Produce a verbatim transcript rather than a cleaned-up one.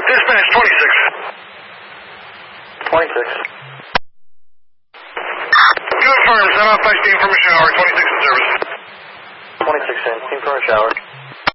Dispatch, twenty-six. twenty-six. Confirm, send off by steam from a shower, twenty-six in service. twenty-six in, team from a shower.